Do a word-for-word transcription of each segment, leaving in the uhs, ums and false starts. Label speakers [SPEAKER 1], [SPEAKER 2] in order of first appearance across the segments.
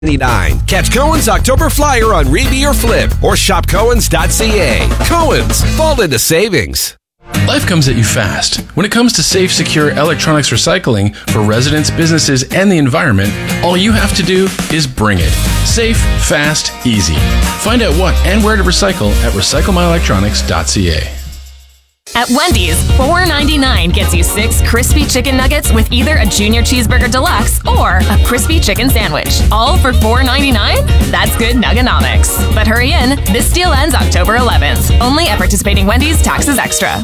[SPEAKER 1] ninety-nine. Catch Cohen's October Flyer on Reeby or Flip or shop cohens dot c a. Cohen's, fall into savings.
[SPEAKER 2] Life comes at you fast. When it comes to safe, secure electronics recycling for residents, businesses, and the environment, all you have to do is bring it. Safe, fast, easy. Find out what and where to recycle at recycle my electronics dot c a.
[SPEAKER 3] At Wendy's, four ninety-nine gets you six crispy chicken nuggets with either a Junior Cheeseburger Deluxe or a crispy chicken sandwich. All for four ninety-nine? That's good nuggonomics. But hurry in, this deal ends October eleventh. Only at participating Wendy's, taxes extra.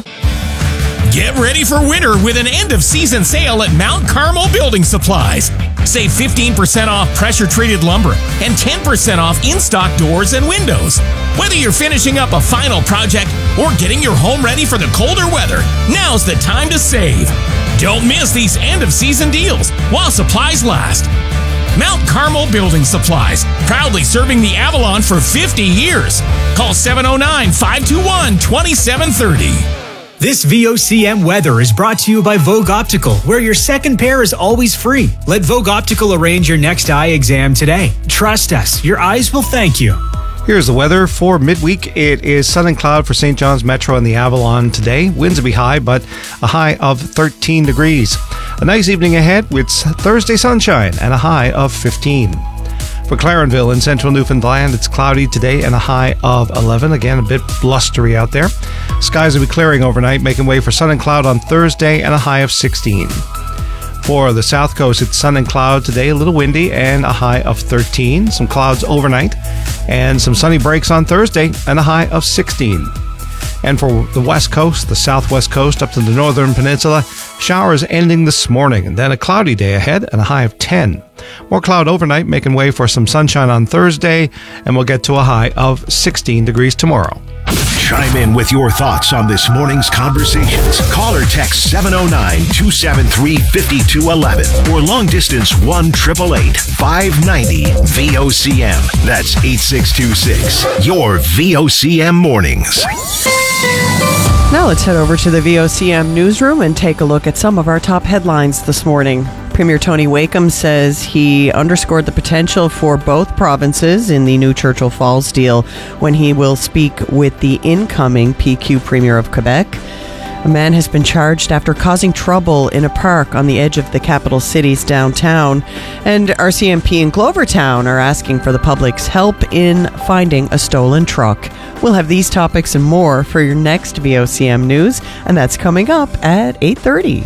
[SPEAKER 4] Get ready for winter with an end-of-season sale at Mount Carmel Building Supplies. Save fifteen percent off pressure-treated lumber and ten percent off in-stock doors and windows. Whether you're finishing up a final project or getting your home ready for the colder weather, now's the time to save. Don't miss these end-of-season deals while supplies last. Mount Carmel Building Supplies, proudly serving the Avalon for fifty years. Call seven oh nine, five two one, two seven three oh.
[SPEAKER 5] This V O C M weather is brought to you by Vogue Optical, where your second pair is always free. Let Vogue Optical arrange your next eye exam today. Trust us, your eyes will thank you.
[SPEAKER 6] Here's the weather for midweek. It is sun and cloud for Saint John's Metro and the Avalon today. Winds will be high, but a high of thirteen degrees. A nice evening ahead with Thursday sunshine and a high of fifteen. For Clarenville in central Newfoundland, it's cloudy today and a high of eleven. Again, a bit blustery out there. Skies will be clearing overnight, making way for sun and cloud on Thursday and a high of sixteen. For the south coast, it's sun and cloud today, a little windy and a high of thirteen. Some clouds overnight and some sunny breaks on Thursday and a high of sixteen. And for the west coast, the southwest coast up to the northern peninsula, showers ending this morning and then a cloudy day ahead and a high of ten. More cloud overnight, making way for some sunshine on Thursday, and we'll get to a high of sixteen degrees tomorrow.
[SPEAKER 7] Chime in with your thoughts on this morning's conversations. Call or text seven oh nine, two seven three, five two one one or long distance one eight eight eight, five nine zero V O C M. That's eight six two six. Your V O C M mornings.
[SPEAKER 8] Now let's head over to the V O C M newsroom and take a look at some of our top headlines this morning. Premier Tony Wakeham says he underscored the potential for both provinces in the new Churchill Falls deal when he will speak with the incoming P Q Premier of Quebec. A man has been charged after causing trouble in a park on the edge of the capital city's downtown. And R C M P in Glovertown are asking for the public's help in finding a stolen truck. We'll have these topics and more for your next V O C M News, and that's coming up at eight thirty.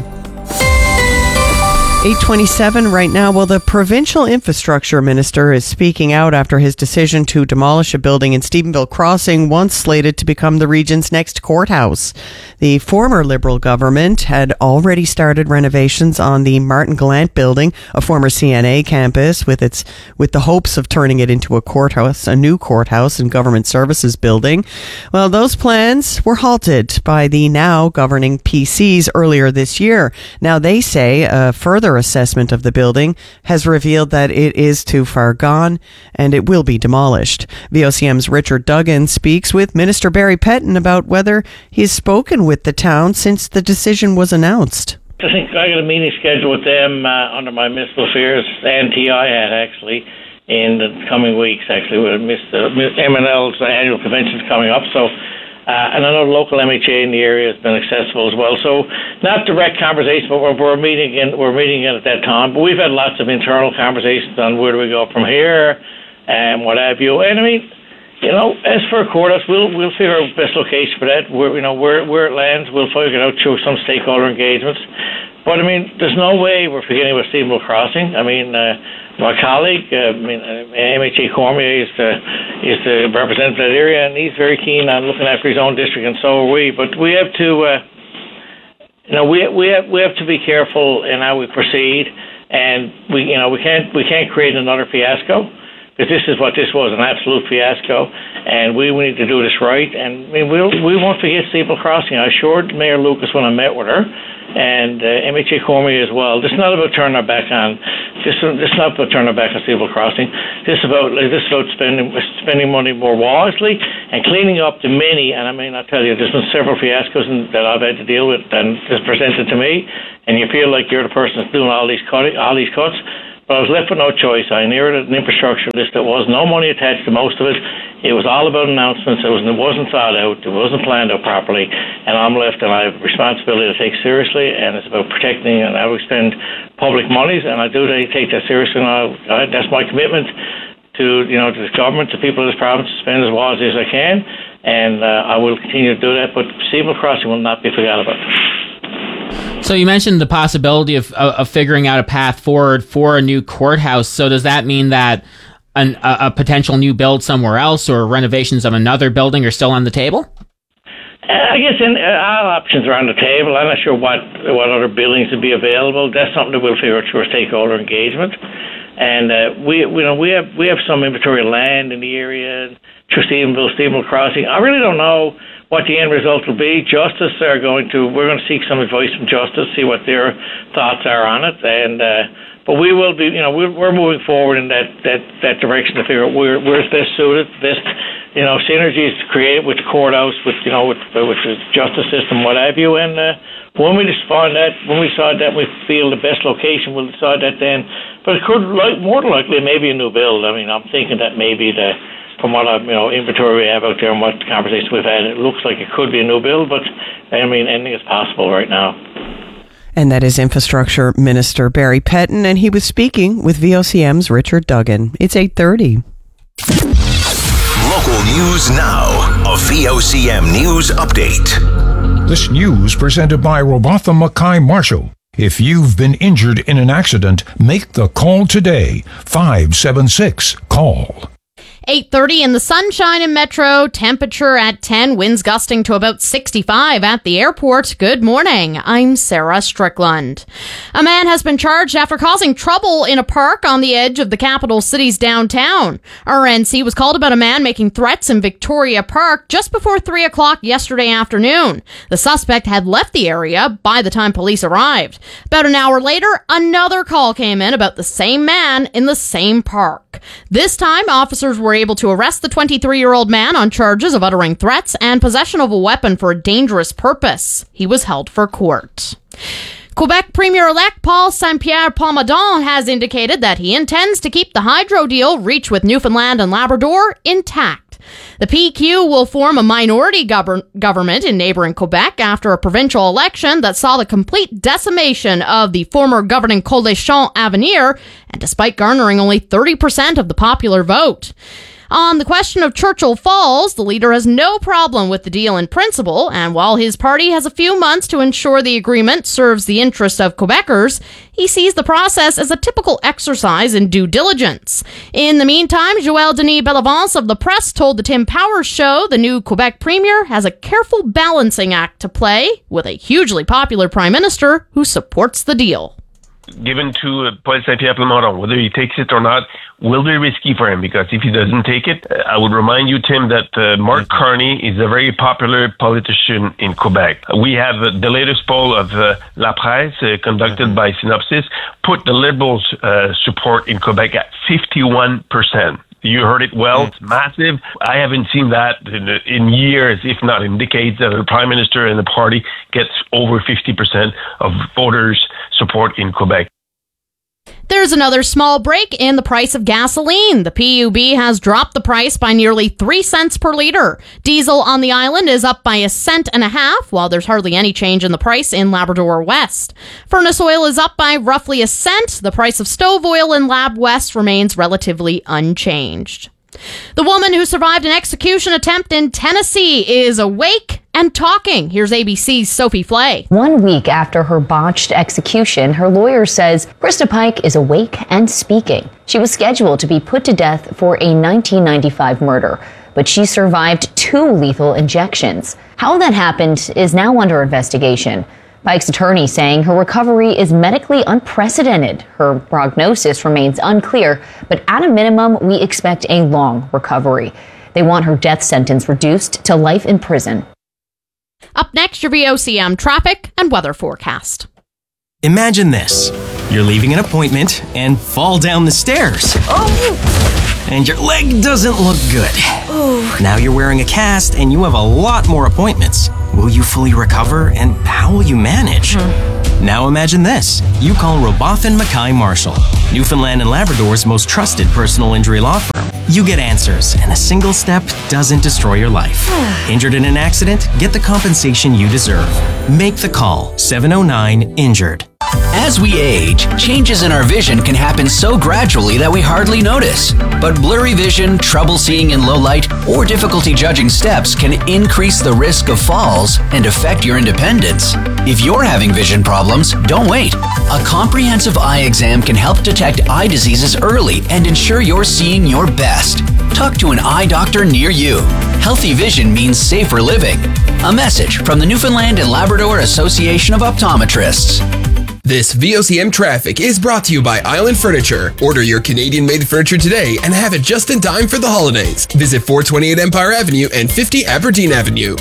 [SPEAKER 8] eight twenty-seven right now. Well, the provincial infrastructure minister is speaking out after his decision to demolish a building in Stephenville Crossing, once slated to become the region's next courthouse. The former Liberal government had already started renovations on the Martin Gallant building, a former C N A campus, with its with the hopes of turning it into a courthouse, a new courthouse and government services building. Well, those plans were halted by the now governing P Cs earlier this year. Now they say a further assessment of the building has revealed that it is too far gone and it will be demolished. V O C M's Richard Duggan speaks with Minister Barry Pettin about whether he's spoken with the town since the decision was announced.
[SPEAKER 9] I think I got a meeting scheduled with them uh, under my municipal affairs N T I had actually in the coming weeks. Actually, with Mister M and L's annual convention is coming up, so. Uh, and I know the local M H A in the area has been accessible as well. So not direct conversation, but we're, we're meeting in, we're meeting in at that time. But we've had lots of internal conversations on where do we go from here and what have you. And I mean, you know, as for a courthouse, we'll we'll figure out the best location for that. Where you know where where it lands, we'll figure it out through some stakeholder engagements. But I mean, there's no way we're forgetting about Stephenville Crossing. I mean. Uh, My colleague, uh, I mean, M H A Cormier is the is the representative of that area, and he's very keen on looking after his own district, and so are we. But we have to, uh, you know, we we have we have to be careful in how we proceed, and we, you know, we can't we can't create another fiasco, because this is what this was, an absolute fiasco, and we, we need to do this right. And I mean, we'll, we won't forget Stephenville Crossing. I assured Mayor Lucas when I met with her, and uh, M H A Cormier as well. This is not about turning our back on. This, this is not about turning our back on Stephenville Crossing. This is about this is about spending spending money more wisely and cleaning up the many. And I mean, I tell you, there's been several fiascos in, that I've had to deal with and is presented to me, and you feel like you're the person that's doing all these cut, all these cuts. But But I was left with no choice. I inherited an infrastructure list that was no money attached to most of it. It was all about announcements. It, was, it wasn't thought out. It wasn't planned out properly. And I'm left, and I have a responsibility to take seriously, and it's about protecting and how we spend public monies, and I do take that seriously, and I, I, that's my commitment to, you know, to the government, to people of this province, to spend as wisely as I can, and uh, I will continue to do that, but Stevenville Crossing will not be forgot about.
[SPEAKER 10] So you mentioned the possibility of, of, of figuring out a path forward for a new courthouse. So does that mean that an, a, a potential new build somewhere else or renovations of another building are still on the table?
[SPEAKER 9] I guess in, uh, all options are on the table. I'm not sure what what other buildings would be available. That's something that we'll figure out through our stakeholder engagement. And uh, we, you know, we have we have some inventory of land in the area through Stevenville, Stevenville Crossing. I really don't know what the end result will be. Justice are going to we're going to seek some advice from Justice, see what their thoughts are on it, and uh, but we will be, you know, we're, we're moving forward in that, that, that direction to figure out where where's best suited, best, you know, synergies created with the courthouse, with you know, with with the justice system, what have you, and. Uh, When we just find that, when we decide that we feel the best location, we'll decide that then. But it could, like, more than likely, maybe a new build. I mean, I'm thinking that maybe the, from what I, you know, inventory we have out there and what conversations we've had, it looks like it could be a new build. But I mean, anything is possible right now.
[SPEAKER 8] And that is Infrastructure Minister Barry Pettin, and he was speaking with V O C M's Richard Duggan. It's eight thirty.
[SPEAKER 7] Local news now. A V O C M News Update.
[SPEAKER 11] This news presented by Robotham Mackay Marshall. If you've been injured in an accident, make the call today. five seven six, call.
[SPEAKER 12] eight thirty in the sunshine in Metro, temperature at ten, winds gusting to about sixty-five at the airport. Good morning, I'm Sarah Strickland. A man has been charged after causing trouble in a park on the edge of the capital city's downtown. R N C was called about a man making threats in Victoria Park just before three o'clock yesterday afternoon. The suspect had left the area by the time police arrived. About an hour later, another call came in about the same man in the same park. This time, officers were able to arrest the twenty-three-year-old man on charges of uttering threats and possession of a weapon for a dangerous purpose. He was held for court. Quebec Premier-elect Paul Saint-Pierre Plamondon has indicated that he intends to keep the hydro deal reached with Newfoundland and Labrador intact. The P Q will form a minority gover- government in neighboring Quebec after a provincial election that saw the complete decimation of the former governing Coalition Avenir, and despite garnering only thirty percent of the popular vote. On the question of Churchill Falls, the leader has no problem with the deal in principle, and while his party has a few months to ensure the agreement serves the interests of Quebecers, he sees the process as a typical exercise in due diligence. In the meantime, Joël Denis Bellavance of the Press told the Tim Powers Show the new Quebec Premier has a careful balancing act to play with a hugely popular Prime Minister who supports the deal.
[SPEAKER 13] Given to uh, Paul Saint-Pierre Plamondon, whether he takes it or not, will be risky for him, because if he doesn't take it, uh, I would remind you, Tim, that uh, Mark Carney is a very popular politician in Quebec. We have uh, the latest poll of uh, La Presse, uh, conducted mm-hmm. by Synopsis, put the Liberals' uh, support in Quebec at fifty-one percent. You heard it well. It's massive. I haven't seen that in, in years, if not in decades, that the Prime Minister and the party gets over fifty percent of voters' support in Quebec.
[SPEAKER 12] There's another small break in the price of gasoline. The P U B has dropped the price by nearly three cents per liter. Diesel on the island is up by a cent and a half, while there's hardly any change in the price in Labrador West. Furnace oil is up by roughly a cent. The price of stove oil in Lab West remains relatively unchanged. The woman who survived an execution attempt in Tennessee is awake and talking. Here's A B C's Sophie Flay.
[SPEAKER 14] One week after her botched execution, her lawyer says Krista Pike is awake and speaking. She was scheduled to be put to death for a nineteen ninety-five murder, but she survived two lethal injections. How that happened is now under investigation. Pike's attorney saying her recovery is medically unprecedented. Her prognosis remains unclear, but at a minimum, we expect a long recovery. They want her death sentence reduced to life in prison.
[SPEAKER 12] Up next, your V O C M traffic and weather forecast.
[SPEAKER 15] Imagine this. You're leaving an appointment and fall down the stairs. Oh! And your leg doesn't look good. Oh. Now you're wearing a cast and you have a lot more appointments. Will you fully recover, and how will you manage? Hmm. Now imagine this. You call Robotham Mackay Marshall, Newfoundland and Labrador's most trusted personal injury law firm. You get answers, and a single step doesn't destroy your life. Injured in an accident? Get the compensation you deserve. Make the call. seven oh nine injured.
[SPEAKER 16] As we age, changes in our vision can happen so gradually that we hardly notice. But blurry vision, trouble seeing in low light, or difficulty judging steps can increase the risk of falls and affect your independence. If you're having vision problems, don't wait. A comprehensive eye exam can help detect eye diseases early and ensure you're seeing your best. Talk to an eye doctor near you. Healthy vision means safer living. A message from the Newfoundland and Labrador Association of Optometrists.
[SPEAKER 17] This V O C M traffic is brought to you by Island Furniture. Order your Canadian-made furniture today and have it just in time for the holidays. Visit four twenty-eight Empire Avenue and fifty Aberdeen Avenue.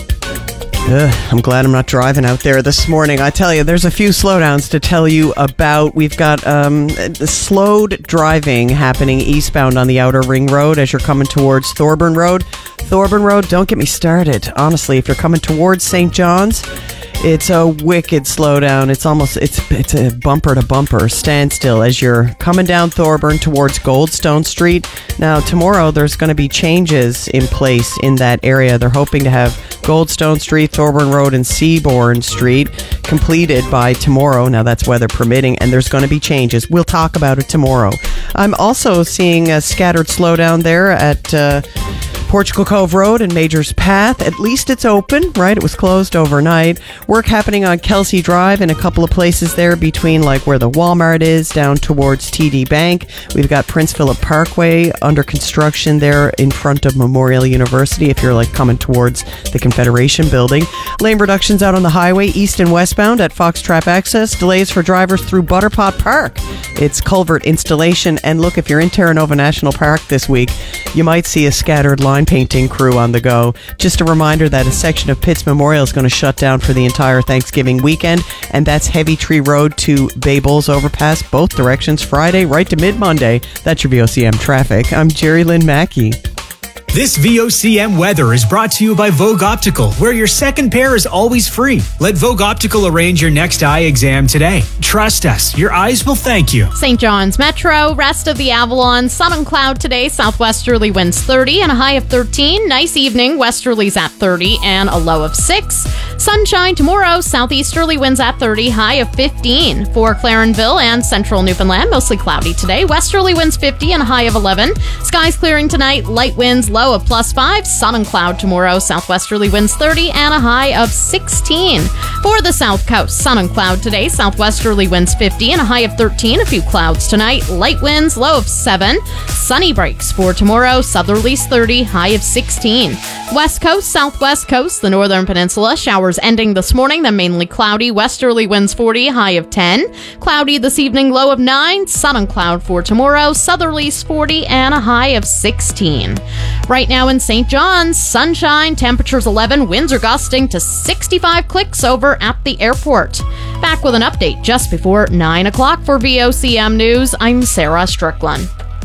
[SPEAKER 8] Ugh, I'm glad I'm not driving out there this morning. I tell you, there's a few slowdowns to tell you about. We've got um, slowed driving happening eastbound on the Outer Ring Road as you're coming towards Thorburn Road. Thorburn Road, don't get me started. Honestly, if you're coming towards Saint John's, it's a wicked slowdown. It's almost, it's it's a bumper to bumper standstill as you're coming down Thorburn towards Goldstone Street. Now, tomorrow there's going to be changes in place in that area. They're hoping to have Goldstone Street, Thorburn Road, and Seabourn Street completed by tomorrow. Now, that's weather permitting, and there's going to be changes. We'll talk about it tomorrow. I'm also seeing a scattered slowdown there at Uh, Portugal Cove Road and Major's Path. At least it's open, right? It was closed overnight. Work happening on Kelsey Drive in a couple of places there between like where the Walmart is down towards T D Bank. We've got Prince Philip Parkway under construction there in front of Memorial University if you're like coming towards the Confederation building. Lane reductions out on the highway east and westbound at Foxtrap Access. Delays for drivers through Butterpot Park. It's culvert installation. And look, if you're in Terra Nova National Park this week, you might see a scattered line painting crew on the go. Just a reminder that a section of Pitts Memorial is going to shut down for the entire Thanksgiving weekend, and that's Heavy Tree Road to Bay Bulls Overpass, both directions, Friday right to mid-Monday. That's your V O C M traffic. I'm Jerry Lynn Mackey.
[SPEAKER 5] This V O C M weather is brought to you by Vogue Optical, where your second pair is always free. Let Vogue Optical arrange your next eye exam today. Trust us, your eyes will thank you.
[SPEAKER 12] Saint John's Metro, rest of the Avalon, sun and cloud today, southwesterly winds thirty and a high of thirteen. Nice evening, westerlies at thirty and a low of six. Sunshine tomorrow, southeasterly winds at thirty, high of fifteen. For Clarenville and central Newfoundland, mostly cloudy today, westerly winds fifty and a high of eleven. Skies clearing tonight, light winds, low of plus five. Sun and cloud tomorrow, southwesterly winds thirty and a high of sixteen. For the south coast, sun and cloud today, southwesterly winds fifty and a high of thirteen. A few clouds tonight, light winds, low of seven. Sunny breaks for tomorrow, southerlies thirty, high of sixteen. West coast, southwest coast, the northern peninsula, showers ending this morning, then mainly cloudy, westerly winds forty, high of ten. Cloudy this evening, low of nine. Sun and cloud for tomorrow, southerlies forty and a high of sixteen. Right now in Saint John's, sunshine, temperatures eleven, winds are gusting to sixty-five clicks over at the airport. Back with an update just before nine o'clock for V O C M News. I'm Sarah Strickland.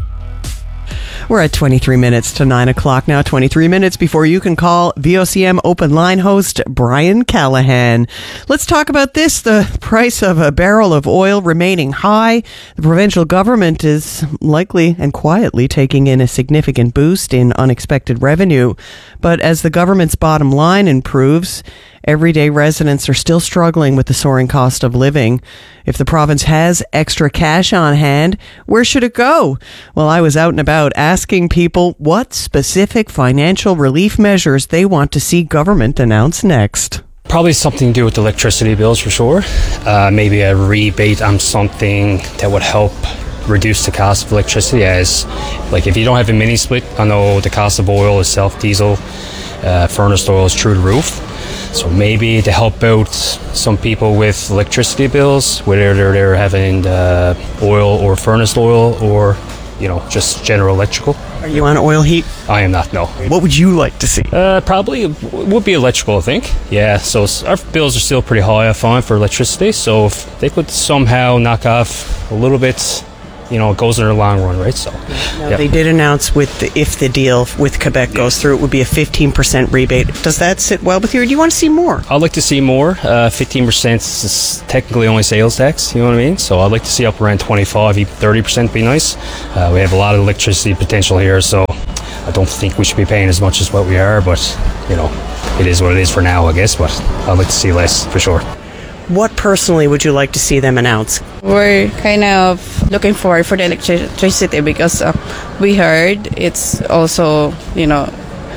[SPEAKER 8] We're at twenty-three minutes to nine o'clock now, twenty-three minutes before you can call V O C M open line host Brian Callahan. Let's talk about this. The price of a barrel of oil remaining high. The provincial government is likely and quietly taking in a significant boost in unexpected revenue. But as the government's bottom line improves, everyday residents are still struggling with the soaring cost of living. If the province has extra cash on hand, where should it go? Well, I was out and about asking people what specific financial relief measures they want to see government announce next.
[SPEAKER 18] Probably something to do with electricity bills for sure. Uh, maybe a rebate on something that would help reduce the cost of electricity, as like if you don't have a mini split, I know the cost of oil is self diesel, uh, furnace oil is through the roof. So maybe to help out some people with electricity bills, whether they're, they're having uh, oil or furnace oil or, you know, just general electrical.
[SPEAKER 8] Are you on oil heat?
[SPEAKER 18] I am not, no.
[SPEAKER 8] What would you like to see?
[SPEAKER 18] Uh, probably it would be electrical, I think. Yeah, so our bills are still pretty high, I find, for electricity. So if they could somehow knock off a little bit you know, it goes in the long run, right? So,
[SPEAKER 8] Now,
[SPEAKER 18] yeah.
[SPEAKER 8] they did announce with the, if the deal with Quebec goes through, it would be a fifteen percent rebate. Does that sit well with you, or do you want to see more?
[SPEAKER 18] I'd like to see more. Uh, fifteen percent is technically only sales tax, you know what I mean? So I'd like to see up around twenty-five, even thirty percent be nice. Uh, we have a lot of electricity potential here, so I don't think we should be paying as much as what we are, but, you know, it is what it is for now, I guess, but I'd like to see less, for sure.
[SPEAKER 8] What personally would you like to see them announce?
[SPEAKER 19] We're kind of looking forward for the electricity because uh, we heard it's also, you know,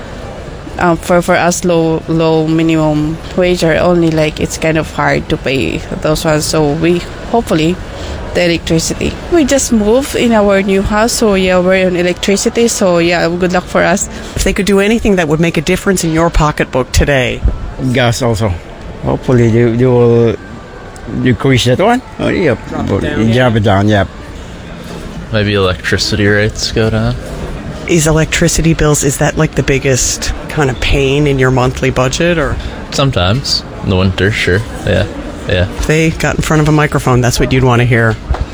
[SPEAKER 19] um, for, for us low low minimum wage are only like it's kind of hard to pay those ones. So we hopefully the electricity. We just moved in our new house, so yeah, we're on electricity. So yeah, good luck for us.
[SPEAKER 8] If they could do anything that would make a difference in your pocketbook today,
[SPEAKER 20] gas also. Hopefully they, they will decrease that one. Oh, yep. Drop it down. Drop it down, yep.
[SPEAKER 21] Maybe electricity rates go down.
[SPEAKER 8] is electricity bills, is that like the biggest kind of pain in your monthly budget? Or
[SPEAKER 21] sometimes in the winter, sure. Yeah, yeah.
[SPEAKER 8] If they got in front of a microphone, that's what you'd want to hear.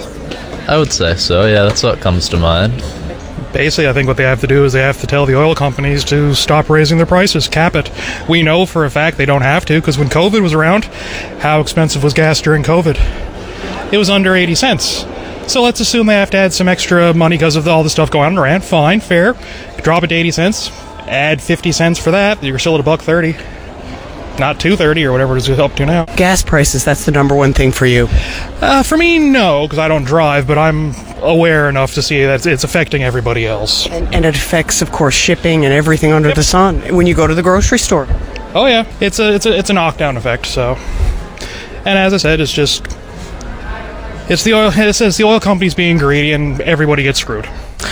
[SPEAKER 21] I would say so. Yeah, that's what comes to mind.
[SPEAKER 22] Basically, I think what they have to do is they have to tell the oil companies to stop raising their prices, cap it. We know for a fact they don't have to, because when COVID was around, how expensive was gas during COVID? It was under eighty cents. So let's assume they have to add some extra money because of all the stuff going on around. Fine, fair. Drop it to eighty cents, add fifty cents for that, you're still at a buck thirty. Not two thirty or whatever it's up to now.
[SPEAKER 8] Gas prices, that's the number one thing for you.
[SPEAKER 22] Uh, for me, no, because I don't drive, but I'm aware enough to see that it's affecting everybody else.
[SPEAKER 8] And, and it affects, of course, shipping and everything under
[SPEAKER 22] Yep.
[SPEAKER 8] the sun when you go to the grocery store.
[SPEAKER 22] Oh yeah, it's a it's a it's a knockdown effect. So, and as I said, it's just it's the oil. It says the oil companies being greedy, and everybody gets screwed.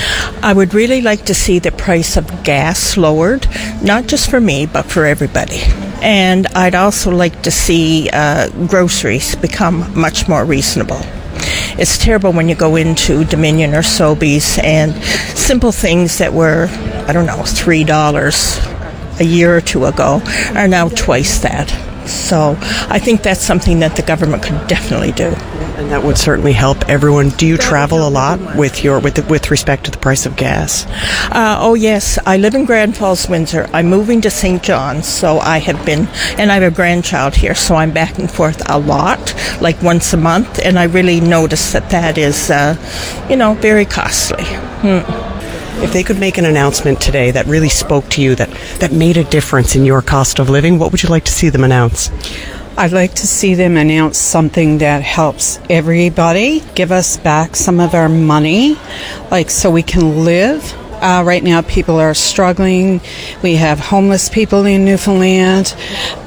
[SPEAKER 23] I would really like to see the price of gas lowered, not just for me, but for everybody. And I'd also like to see uh, groceries become much more reasonable. It's terrible when you go into Dominion or Sobeys and simple things that were, I don't know, three dollars a year or two ago are now twice that. So I think that's something that the government could definitely do.
[SPEAKER 8] And that would certainly help everyone. Do you travel a lot with your with with respect to the price of gas?
[SPEAKER 23] Uh, oh, yes. I live in Grand Falls, Windsor. I'm moving to Saint John's, so I have been, and I have a grandchild here, so I'm back and forth a lot, like once a month, and I really notice that that is, uh, you know, very costly. Hmm.
[SPEAKER 8] If they could make an announcement today that really spoke to you, that, that made a difference in your cost of living, what would you like to see them announce?
[SPEAKER 24] I'd like to see them announce something that helps everybody, give us back some of our money, like so we can live. Uh, right now, people are struggling. We have homeless people in Newfoundland,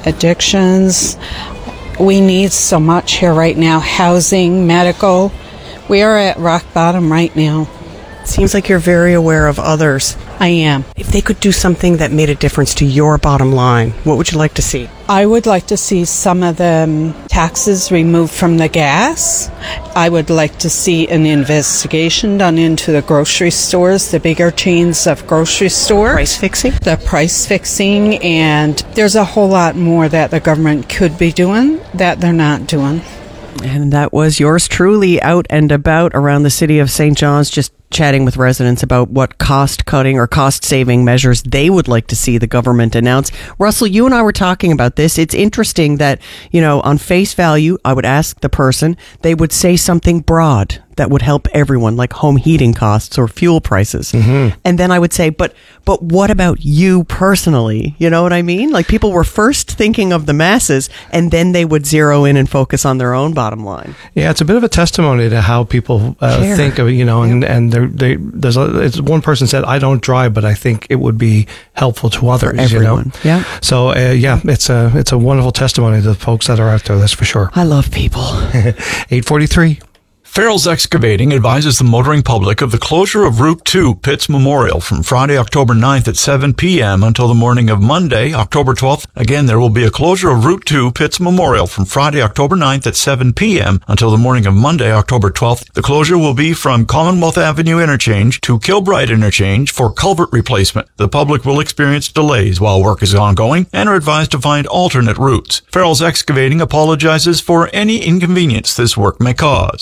[SPEAKER 24] addictions. We need so much here right now, housing, medical. We are at rock bottom right now.
[SPEAKER 8] Seems like you're very aware of others.
[SPEAKER 24] I am.
[SPEAKER 8] If they could do something that made a difference to your bottom line, what would you like to see?
[SPEAKER 24] I would like to see some of the um, taxes removed from the gas. I would like to see an investigation done into the grocery stores, the bigger chains of grocery stores.
[SPEAKER 8] Price fixing?
[SPEAKER 24] The price fixing, and there's a whole lot more that the government could be doing that they're not doing.
[SPEAKER 8] And that was yours truly out and about around the city of Saint John's, just chatting with residents about what cost-cutting or cost-saving measures they would like to see the government announce. Russell, you and I were talking about this. It's interesting that, you know, on face value, I would ask the person, they would say something broad that would help everyone, like home heating costs or fuel prices. Mm-hmm. And then I would say, but but what about you personally? You know what I mean? Like, people were first thinking of the masses, and then they would zero in and focus on their own bottom line.
[SPEAKER 6] Yeah, it's a bit of a testimony to how people uh,
[SPEAKER 8] Care.
[SPEAKER 6] think of it, you know, and, and they're, they, there's a, it's, one person said, I don't drive, but I think it would be helpful to others,
[SPEAKER 8] For everyone.
[SPEAKER 6] you know?
[SPEAKER 8] Yeah.
[SPEAKER 6] So, uh, yeah, it's a, it's a wonderful testimony to the folks that are out there, that's for sure.
[SPEAKER 8] I love people.
[SPEAKER 6] eight forty-three.
[SPEAKER 25] Farrell's Excavating advises the motoring public of the closure of Route two Pitts Memorial from Friday, October ninth at seven p.m. until the morning of Monday, October twelfth. Again, there will be a closure of Route two Pitts Memorial from Friday, October ninth at seven p.m. until the morning of Monday, October twelfth. The closure will be from Commonwealth Avenue Interchange to Kilbride Interchange for culvert replacement. The public will experience delays while work is ongoing and are advised to find alternate routes. Farrell's Excavating apologizes for any inconvenience this work may cause.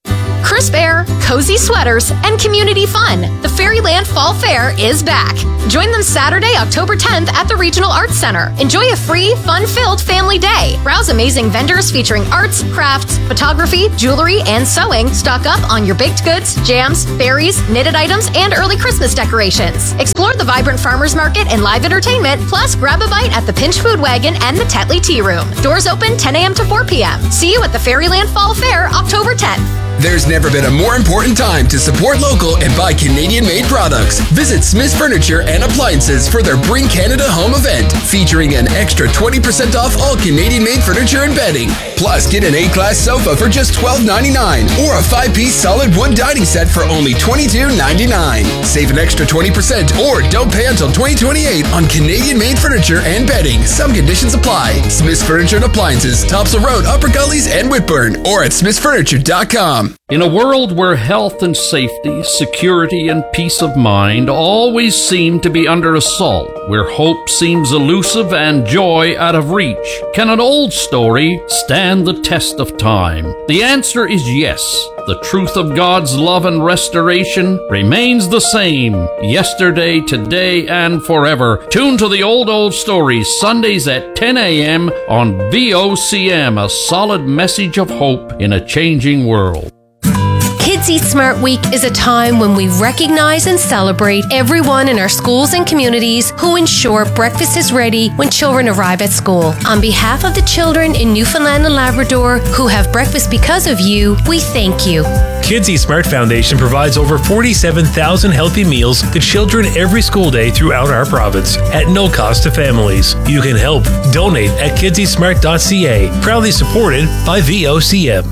[SPEAKER 1] Crisp air, cozy sweaters, and community fun. The Fairyland Fall Fair is back. Join them Saturday, October tenth at the Regional Arts Center. Enjoy a free, fun-filled family day. Browse amazing vendors featuring arts, crafts, photography, jewelry, and sewing. Stock up on your baked goods, jams, berries, knitted items, and early Christmas decorations. Explore the vibrant farmers market and live entertainment, plus grab a bite at the Pinch Food Wagon and the Tetley Tea Room. Doors open ten a.m. to four p.m. See you at the Fairyland Fall Fair, October tenth.
[SPEAKER 17] There's never been a more important time to support local and buy Canadian-made products. Visit Smith's Furniture and Appliances for their Bring Canada Home event, featuring an extra twenty percent off all Canadian-made furniture and bedding. Plus, get an A-class sofa for just twelve ninety-nine or a five-piece solid wood dining set for only twenty-two ninety-nine. Save an extra twenty percent or don't pay until twenty twenty-eight on Canadian-made furniture and bedding. Some conditions apply. Smith's Furniture and Appliances, Topsail Road, Upper Gullies, and Whitburn, or at smiths furniture dot com.
[SPEAKER 2] In a world where health and safety, security and peace of mind always seem to be under assault, where hope seems elusive and joy out of reach, can an old story stand the test of time? The answer is yes. The truth of God's love and restoration remains the same, yesterday, today, and forever. Tune to the Old Old Stories, Sundays at ten a.m. on V O C M, a solid message of hope in a changing world.
[SPEAKER 3] Kids Eat Smart Week is a time when we recognize and celebrate everyone in our schools and communities who ensure breakfast is ready when children arrive at school. On behalf of the children in Newfoundland and Labrador who have breakfast because of you, we thank you.
[SPEAKER 4] Kids Eat Smart Foundation provides over forty-seven thousand healthy meals to children every school day throughout our province at no cost to families. You can help. Donate at kids eat smart dot c a. Proudly supported by V O C M.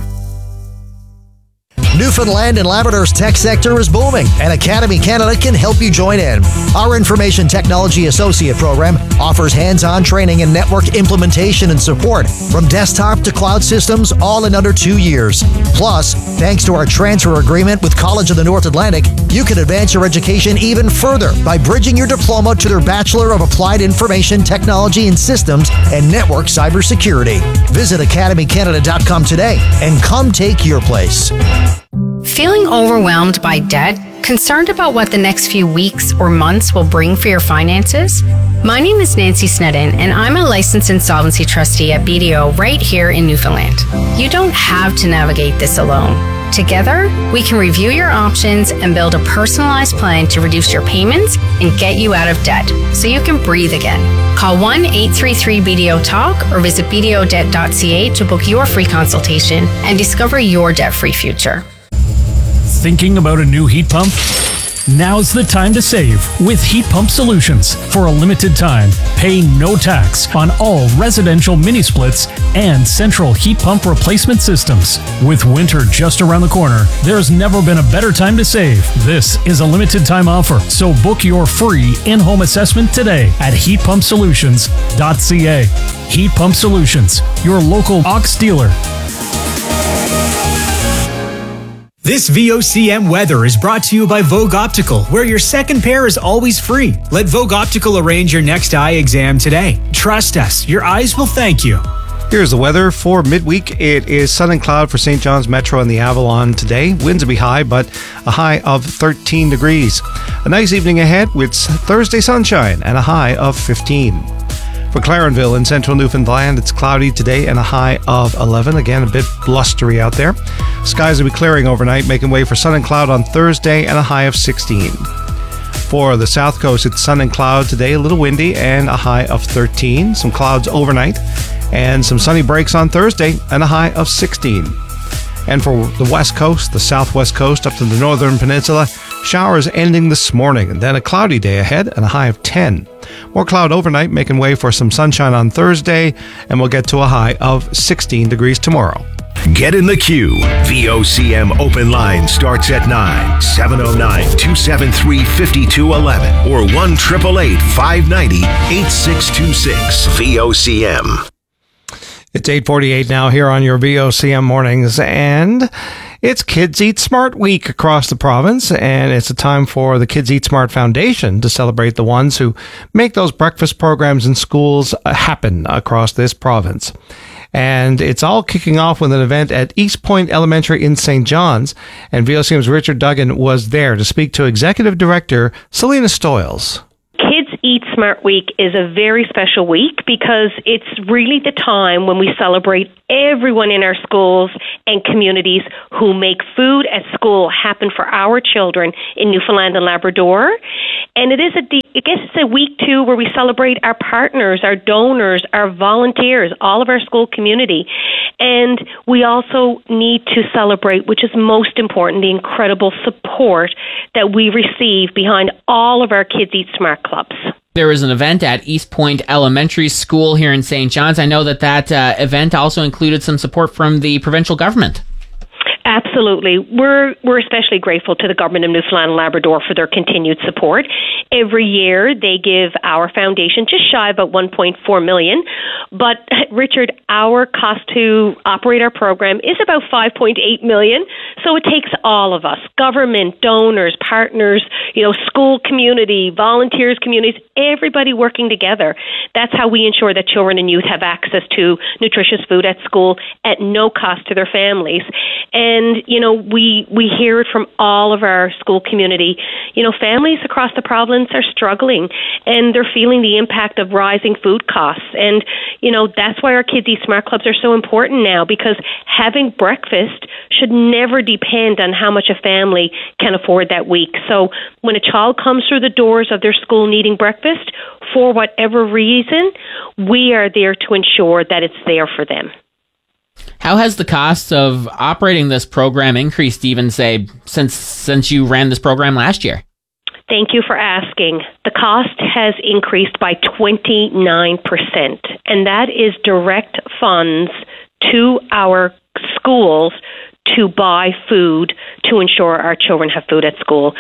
[SPEAKER 10] Newfoundland and Labrador's tech sector is booming, and Academy Canada can help you join in. Our Information Technology Associate program offers hands-on training in network implementation and support, from desktop to cloud systems, all in under two years. Plus, thanks to our transfer agreement with College of the North Atlantic, you can advance your education even further by bridging your diploma to their Bachelor of Applied Information Technology and Systems and Network Cybersecurity. Visit academy canada dot com today and come take your place.
[SPEAKER 26] Feeling overwhelmed by debt? Concerned about what the next few weeks or months will bring for your finances? My name is Nancy Snedden, and I'm a licensed insolvency trustee at B D O right here in Newfoundland. You don't have to navigate this alone. Together, we can review your options and build a personalized plan to reduce your payments and get you out of debt so you can breathe again. Call one eight three three B D O talk or visit b d o debt dot c a to book your free consultation and discover your debt-free future.
[SPEAKER 27] Thinking about a new heat pump? Now's the time to save with Heat Pump Solutions. For a limited time, pay no tax on all residential mini splits and central heat pump replacement systems. With winter just around the corner, there's never been a better time to save. This is a limited time offer, so book your free in-home assessment today at heat pump solutions dot c a. Heat Pump Solutions, your local Ox dealer.
[SPEAKER 5] This V O C M weather is brought to you by Vogue Optical, where your second pair is always free. Let Vogue Optical arrange your next eye exam today. Trust us, your eyes will thank you.
[SPEAKER 6] Here's the weather for midweek. It is sun and cloud for Saint John's Metro and the Avalon today. Winds will be high, but a high of thirteen degrees. A nice evening ahead with Thursday sunshine and a high of fifteen. For Clarenville in central Newfoundland, it's cloudy today and a high of eleven. Again, a bit blustery out there. Skies will be clearing overnight, making way for sun and cloud on Thursday and a high of sixteen. For the south coast, it's sun and cloud today, a little windy and a high of thirteen. Some clouds overnight and some sunny breaks on Thursday and a high of sixteen. And for the west coast, the southwest coast up to the northern peninsula, showers ending this morning and then a cloudy day ahead and a high of ten. More cloud overnight, making way for some sunshine on Thursday, and we'll get to a high of sixteen degrees tomorrow.
[SPEAKER 7] Get in the queue. V O C M Open Line starts at nine, seven oh nine, two seven three, five two one one or one eight eight eight, five nine zero, eight six two six. V O C M.
[SPEAKER 6] It's eight forty-eight now here on your V O C M mornings, and it's Kids Eat Smart Week across the province, and it's a time for the Kids Eat Smart Foundation to celebrate the ones who make those breakfast programs in schools happen across this province. And it's all kicking off with an event at East Point Elementary in Saint John's. And V O C M's Richard Duggan was there to speak to Executive Director Selena Stoyles.
[SPEAKER 9] Kids Eat Smart Week is a very special week because it's really the time when we celebrate everyone in our schools and communities who make food at school happen for our children in Newfoundland and Labrador. And it is a, I guess it's a week too where we celebrate our partners, our donors, our volunteers, all of our school community. And we also need to celebrate, which is most important, the incredible support that we receive behind all of our Kids Eat Smart clubs.
[SPEAKER 11] There was an event at East Point Elementary School here in Saint John's. I know that that uh, event also included some support from the provincial government.
[SPEAKER 9] Absolutely. We're we're especially grateful to the Government of Newfoundland and Labrador for their continued support. Every year they give our foundation just shy of about one point four million dollars. But, Richard, our cost to operate our program is about five point eight million dollars. So it takes all of us, government, donors, partners, you know, school community, volunteers, communities, everybody working together. That's how we ensure that children and youth have access to nutritious food at school at no cost to their families. And, you know, we we hear it from all of our school community. You know, families across the province are struggling and they're feeling the impact of rising food costs. And, you know, that's why our Kids Eat Smart clubs are so important now, because having breakfast should never depend on how much a family can afford that week. So when a child comes through the doors of their school needing breakfast, for whatever reason, we are there to ensure that it's there for them.
[SPEAKER 11] How has the cost of operating this program increased, even, say, since since you ran this program last year?
[SPEAKER 9] Thank you for asking. The cost has increased by twenty-nine percent, and that is direct funds to our schools to buy food to ensure our children have food at school.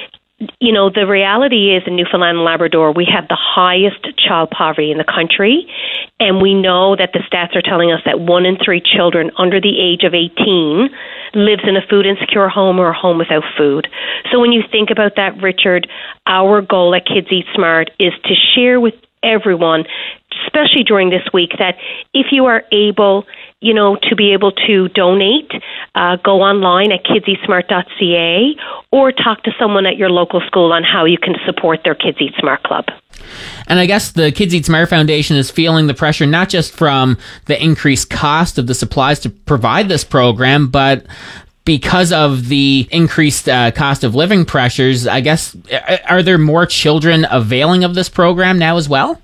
[SPEAKER 9] You know, the reality is in Newfoundland and Labrador, we have the highest child poverty in the country, and we know that the stats are telling us that one in three children under the age of eighteen lives in a food insecure home or a home without food. So when you think about that, Richard, our goal at Kids Eat Smart is to share with everyone, especially during this week, that if you are able, you know, to be able to donate, uh, go online at kids eat smart dot c a or talk to someone at your local school on how you can support their Kids Eat Smart club.
[SPEAKER 11] And I guess the Kids Eat Smart Foundation is feeling the pressure not just from the increased cost of the supplies to provide this program, but because of the increased uh, cost of living pressures. I guess, are there more children availing of this program now as well?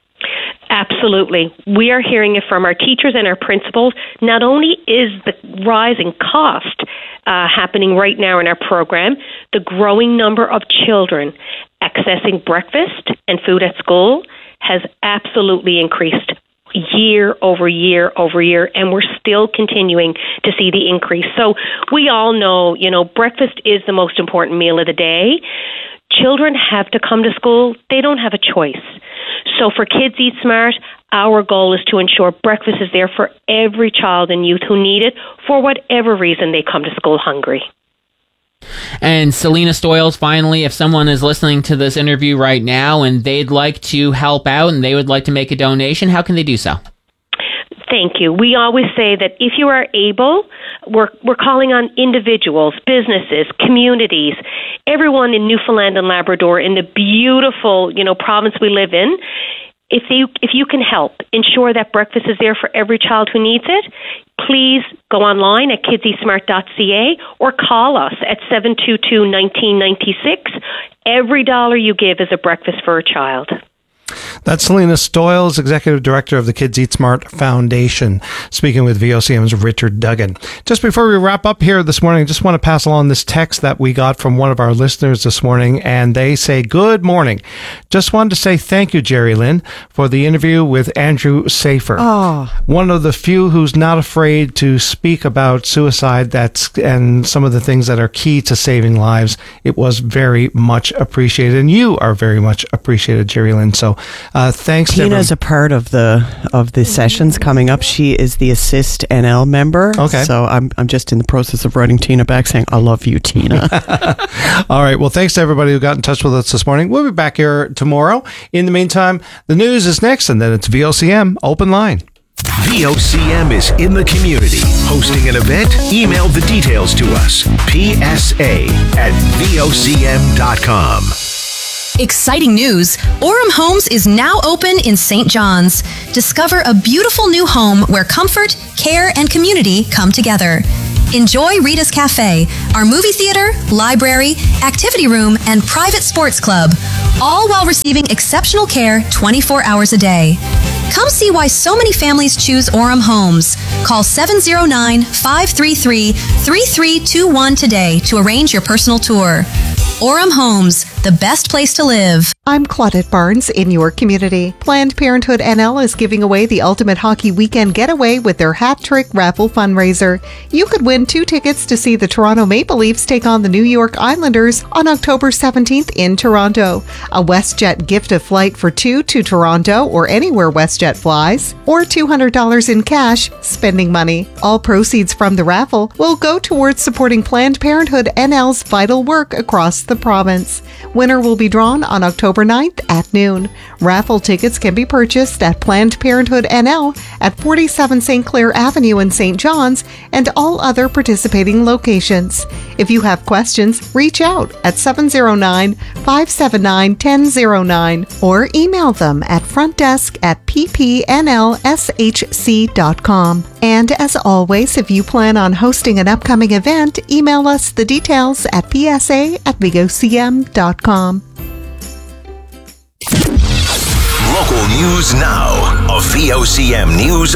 [SPEAKER 9] Absolutely. We are hearing it from our teachers and our principals. Not only is the rising cost uh, happening right now in our program, the growing number of children accessing breakfast and food at school has absolutely increased year over year over year, and we're still continuing to see the increase. So we all know, you know, breakfast is the most important meal of the day. Children have to come to school. They don't have a choice. So for Kids Eat Smart, our goal is to ensure breakfast is there for every child and youth who need it for whatever reason they come to school hungry.
[SPEAKER 11] And Selena Stoyles, finally, if someone is listening to this interview right now and they'd like to help out and they would like to make a donation, how can they do so?
[SPEAKER 9] Thank you. We always say that if you are able, we're we're calling on individuals, businesses, communities, everyone in Newfoundland and Labrador, in the beautiful, you know, province we live in. If you if you can help ensure that breakfast is there for every child who needs it, please go online at kids eat smart dot c a or call us at seven two two, one nine nine six. Every dollar you give is a breakfast for a child.
[SPEAKER 6] That's Selena Stoyles, Executive Director of the Kids Eat Smart Foundation, speaking with V O C M's Richard Duggan. Just before we wrap up here this morning, I just want to pass along this text that we got from one of our listeners this morning, and they say, "Good morning. Just wanted to say thank you, Jerry Lynn, for the interview with Andrew Safer.
[SPEAKER 8] Oh.
[SPEAKER 6] One of the few who's not afraid to speak about suicide that's and some of the things that are key to saving lives. It was very much appreciated, and you are very much appreciated, Jerry Lynn. So uh, thanks to
[SPEAKER 8] Tina's a part of the of the sessions coming up. She is the Assist N L member.
[SPEAKER 6] Okay.
[SPEAKER 8] So I'm I'm just in the process of writing Tina back saying, I love you, Tina.
[SPEAKER 6] All right. Well, thanks to everybody who got in touch with us this morning. We'll be back here tomorrow. In the meantime, the news is next, and then it's V O C M Open Line.
[SPEAKER 7] V O C M is in the community. Hosting an event? Email the details to us. P S A at V O C M dot com.
[SPEAKER 12] Exciting news! Orem Homes is now open in Saint John's. Discover a beautiful new home where comfort, care, and community come together. Enjoy Rita's Cafe, our movie theater, library, activity room, and private sports club, all while receiving exceptional care twenty-four hours a day. Come see why so many families choose Orem Homes. Call seven oh nine, five three three, three three two one today to arrange your personal tour. Orem Homes, the best place to live.
[SPEAKER 13] I'm Claudette Barnes in your community. Planned Parenthood N L is giving away the Ultimate Hockey Weekend Getaway with their Hat Trick Raffle fundraiser. You could win two tickets to see the Toronto Maple Leafs take on the New York Islanders on October seventeenth in Toronto. A WestJet gift of flight for two to Toronto or anywhere WestJet flies, or two hundred dollars in cash spending money. All proceeds from the raffle will go towards supporting Planned Parenthood N L's vital work across the province. Winner will be drawn on October ninth at noon. Raffle tickets can be purchased at Planned Parenthood N L at forty-seven Saint Clair Avenue in Saint John's and all other participating locations. If you have questions, reach out at seven oh nine, five seven nine, one oh oh nine or email them at front desk at p p n l s h c dot com. And as always, if you plan on hosting an upcoming event, email us the details at p s a at v o c m dot com.
[SPEAKER 7] Local news now. A V O C M News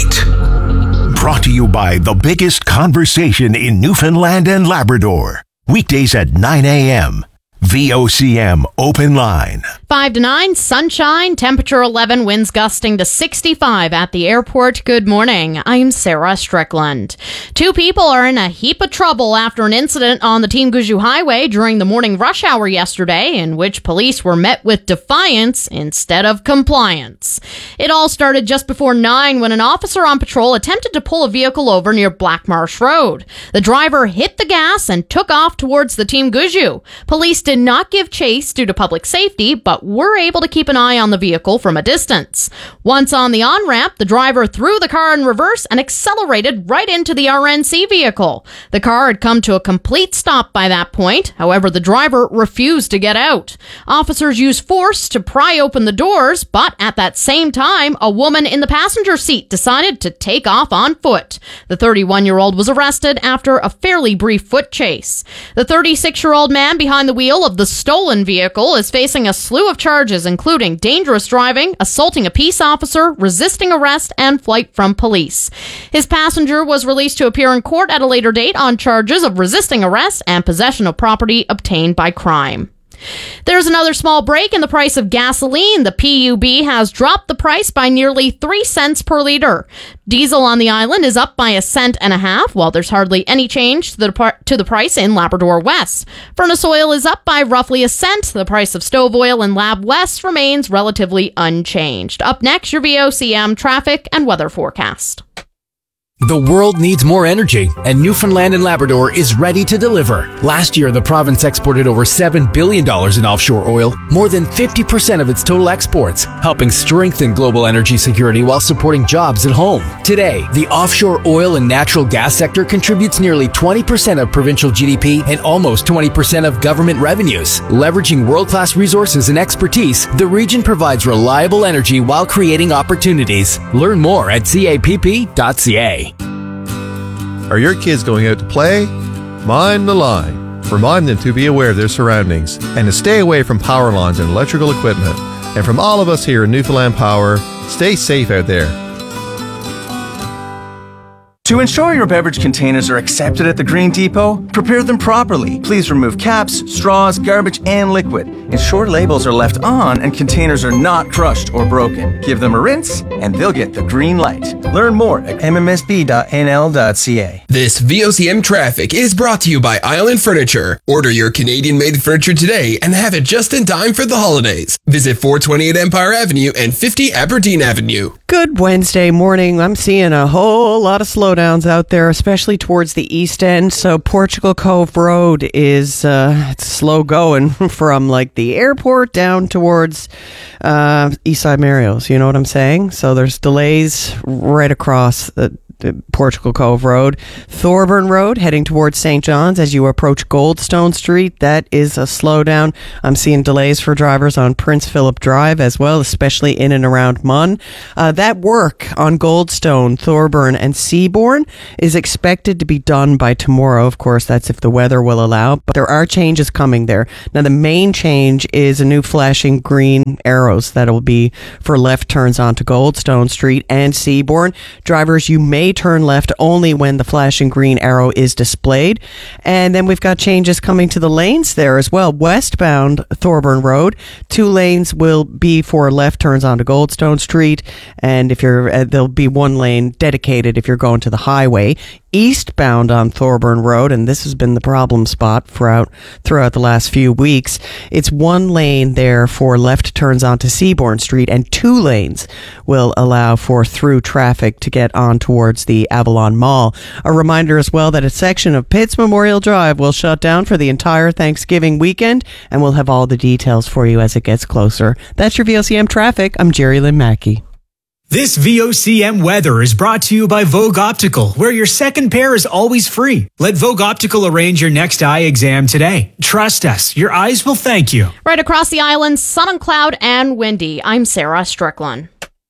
[SPEAKER 7] Update. Brought to you by the biggest conversation in Newfoundland and Labrador. Weekdays at nine a.m. V O C M Open Line.
[SPEAKER 14] five to nine, sunshine, temperature eleven, winds gusting to sixty-five at the airport. Good morning. I'm Sarah Strickland. Two people are in a heap of trouble after an incident on the Team Guju Highway during the morning rush hour yesterday, in which police were met with defiance instead of compliance. It all started just before nine when an officer on patrol attempted to pull a vehicle over near Black Marsh Road. The driver hit the gas and took off towards the Team Guju. Police did not give chase due to public safety, but were able to keep an eye on the vehicle from a distance. Once on the on-ramp, the driver threw the car in reverse and accelerated right into the R N C vehicle. The car had come to a complete stop by that point. However, the driver refused to get out. Officers used force to pry open the doors, but at that same time, a woman in the passenger seat decided to take off on foot. The thirty-one-year-old was arrested after a fairly brief foot chase. The thirty-six-year-old man behind the wheel of the stolen vehicle is facing a slew of charges, including dangerous driving, assaulting a peace officer, resisting arrest, and flight from police. His passenger was released to appear in court at a later date on charges of resisting arrest and possession of property obtained by crime. There's another small break in the price of gasoline. The P U B has dropped the price by nearly three cents per liter. Diesel on the island is up by a cent and a half, while there's hardly any change to the, to the price in Labrador West. Furnace oil is up by roughly a cent. The price of stove oil in Lab West remains relatively unchanged. Up next, your V O C M traffic and weather forecast.
[SPEAKER 15] The world needs more energy, and Newfoundland and Labrador is ready to deliver. Last year, the province exported over seven billion dollars in offshore oil, more than fifty percent of its total exports, helping strengthen global energy security while supporting jobs at home. Today, the offshore oil and natural gas sector contributes nearly twenty percent of provincial G D P and almost twenty percent of government revenues. Leveraging world-class resources and expertise, the region provides reliable energy while creating opportunities. Learn more at C A P P dot C A.
[SPEAKER 16] Are your kids going out to play? Mind the line. Remind them to be aware of their surroundings and to stay away from power lines and electrical equipment. And from all of us here in Newfoundland Power, stay safe out there.
[SPEAKER 18] To ensure your beverage containers are accepted at the Green Depot, prepare them properly. Please remove caps, straws, garbage, and liquid. Ensure labels are left on and containers are not crushed or broken. Give them a rinse and they'll get the green light. Learn more at m m s b dot n l dot c a.
[SPEAKER 17] This V O C M traffic is brought to you by Island Furniture. Order your Canadian-made furniture today and have it just in time for the holidays. Visit four twenty-eight Empire Avenue and fifty Aberdeen Avenue.
[SPEAKER 8] Good Wednesday morning. I'm seeing a whole lot of slow slowdowns out there, especially towards the east end. So Portugal Cove Road is uh, it's slow going from like the airport down towards uh, Eastside Mario's. You know what I'm saying? So there's delays right across the Portugal Cove Road. Thorburn Road heading towards Saint John's as you approach Goldstone Street. That is a slowdown. I'm seeing delays for drivers on Prince Philip Drive as well, especially in and around Munn. Uh, that work on Goldstone, Thorburn and Seabourn is expected to be done by tomorrow. Of course, that's if the weather will allow, but there are changes coming there. Now, the main change is a new flashing green arrows that will be for left turns onto Goldstone Street and Seabourn. Drivers, you may turn left only when the flashing green arrow is displayed. And then we've got changes coming to the lanes there as well. Westbound Thorburn Road, two lanes will be for left turns onto Goldstone Street, and if you're uh, there'll be one lane dedicated if you're going to the highway. Eastbound on Thorburn Road, and this has been the problem spot throughout throughout the last few weeks, it's one lane there for left turns onto Seabourn Street, and two lanes will allow for through traffic to get on towards the Avalon Mall. A reminder as well that a section of Pitts Memorial Drive will shut down for the entire Thanksgiving weekend, and we'll have all the details for you as it gets closer. That's your V O C M traffic. I'm Jerry Lynn Mackey.
[SPEAKER 5] This V O C M weather is brought to you by Vogue Optical, where your second pair is always free. Let Vogue Optical arrange your next eye exam today. Trust us, your eyes will thank you.
[SPEAKER 14] Right across the island, sun and cloud and windy. I'm Sarah Strickland.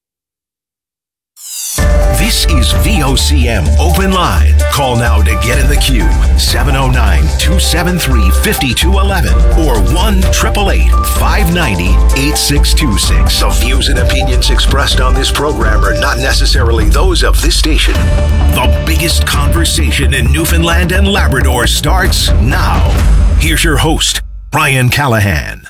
[SPEAKER 7] This is V O C M Open Line. Call now to get in the queue. seven oh nine, two seven three, five two one one or one eight eight eight, five nine zero, eight six two six. The views and opinions expressed on this program are not necessarily those of this station. The biggest conversation in Newfoundland and Labrador starts now. Here's your host, Brian Callahan.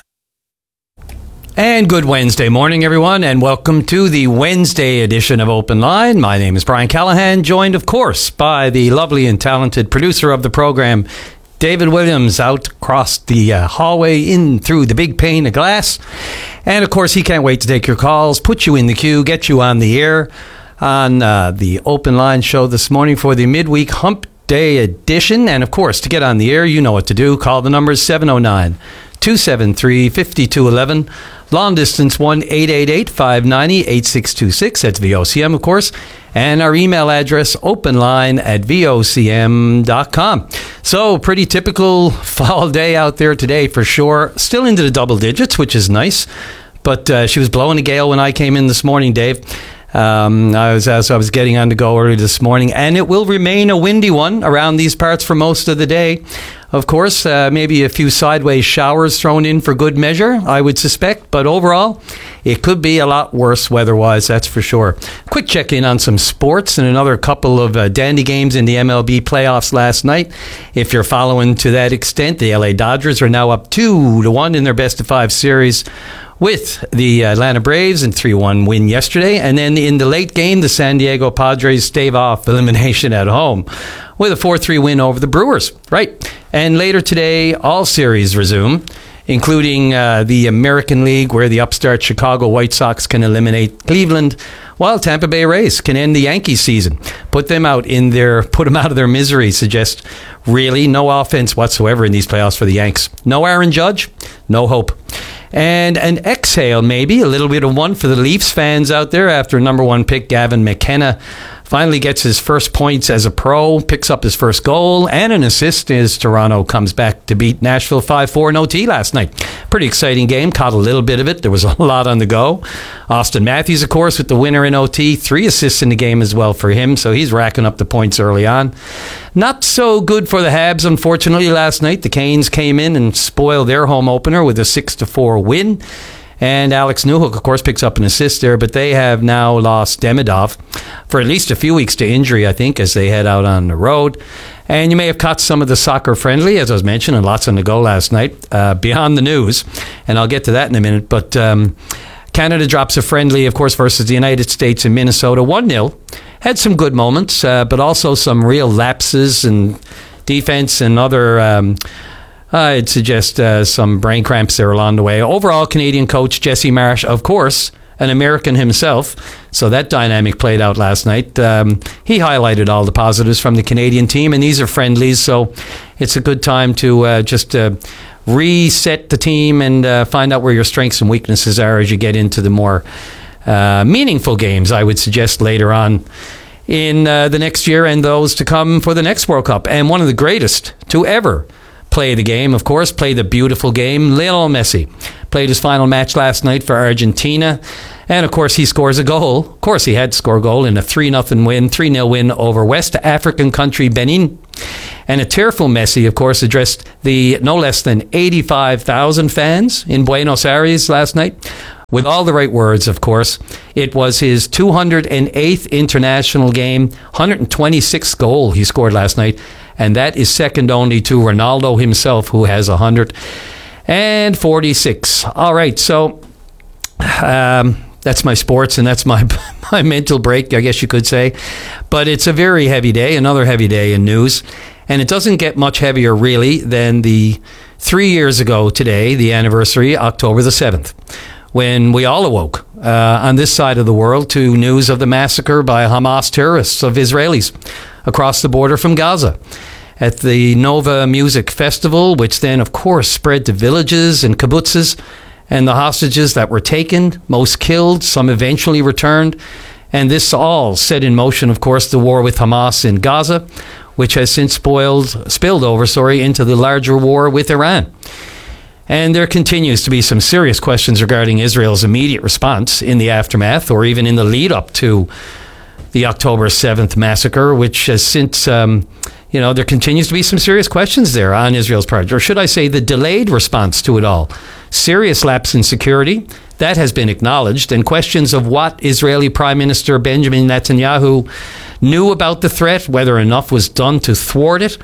[SPEAKER 19] And good Wednesday morning, everyone, and welcome to the Wednesday edition of Open Line. My name is Brian Callahan, joined, of course, by the lovely and talented producer of the program, David Williams, out across the uh, hallway in through the big pane of glass. And, of course, he can't wait to take your calls, put you in the queue, get you on the air on uh, the Open Line show this morning for the midweek hump day edition. And, of course, to get on the air, you know what to do. Call the numbers seven oh nine, two seven three, five two one one. Long distance one eight eight eight, five nine zero, eight six two six. That's V O C M, of course. And our email address, openline at V O C M dot com. So, pretty typical fall day out there today for sure. Still into the double digits, which is nice. But uh, she was blowing a gale when I came in this morning, Dave. Um, I was as I was getting on to go early this morning, and it will remain a windy one around these parts for most of the day. Of course, uh, maybe a few sideways showers thrown in for good measure, I would suspect. But overall, it could be a lot worse weather-wise, that's for sure. Quick check-in on some sports and another couple of uh, dandy games in the M L B playoffs last night. If you're following to that extent, the L A Dodgers are now up two to one in their best-of-five series with the Atlanta Braves in three one win yesterday. And then in the late game, the San Diego Padres stave off elimination at home with a four three win over the Brewers. Right. And later today, all series resume, including uh, the American League, where the upstart Chicago White Sox can eliminate Cleveland, while Tampa Bay Rays can end the Yankees season. Put them out in their, put them out of their misery. Suggest really no offense whatsoever in these playoffs for the Yanks. No Aaron Judge, no hope. And an exhale, maybe, a little bit of one for the Leafs fans out there after number one pick Gavin McKenna finally gets his first points as a pro, picks up his first goal and an assist as Toronto comes back to beat Nashville five four in O T last night. Pretty exciting game, caught a little bit of it. There was a lot on the go. Austin Matthews, of course, with the winner in O T, three assists in the game as well for him, so he's racking up the points early on. Not so good for the Habs, unfortunately, last night. The Canes came in and spoiled their home opener with a six to four win. And Alex Newhook, of course, picks up an assist there, but they have now lost Demidov for at least a few weeks to injury, I think, as they head out on the road. And you may have caught some of the soccer friendly, as I was mentioning, lots on the go last night, uh, beyond the news. And I'll get to that in a minute. But um, Canada drops a friendly, of course, versus the United States in Minnesota, one nil. Had some good moments, uh, but also some real lapses in defense and other... Um, I'd suggest uh, some brain cramps there along the way. Overall, Canadian coach Jesse Marsh, of course, an American himself, so that dynamic played out last night. Um, he highlighted all the positives from the Canadian team, and these are friendlies, so it's a good time to uh, just uh, reset the team and uh, find out where your strengths and weaknesses are as you get into the more uh, meaningful games, I would suggest, later on in uh, the next year and those to come for the next World Cup. And one of the greatest to ever play the game, of course, play the beautiful game, Lionel Messi played his final match last night for Argentina, and of course he scores a goal. Of course he had to score a goal in a three nothing win, three nil win over West African country Benin. And a tearful Messi, of course, addressed the no less than eighty-five thousand fans in Buenos Aires last night with all the right words, of course. It was his two hundred eighth international game, one hundred twenty-sixth goal he scored last night, and that is second only to Ronaldo himself, who has one hundred forty-six. All right, so um, that's my sports, and that's my my mental break, I guess you could say. But it's a very heavy day, another heavy day in news, and it doesn't get much heavier, really, than the three years ago today, the anniversary, October the seventh, when we all awoke uh, on this side of the world to news of the massacre by Hamas terrorists of Israelis across the border from Gaza at the Nova Music Festival, which then, of course, spread to villages and kibbutzes, and the hostages that were taken, most killed, some eventually returned. And this all set in motion, of course, the war with Hamas in Gaza, which has since spoiled, spilled over sorry, into the larger war with Iran. And there continues to be some serious questions regarding Israel's immediate response in the aftermath, or even in the lead up to the October seventh massacre, which has since, um, you know, there continues to be some serious questions there on Israel's part, or should I say the delayed response to it all. Serious lapse in security, that has been acknowledged, and questions of what Israeli Prime Minister Benjamin Netanyahu knew about the threat, whether enough was done to thwart it.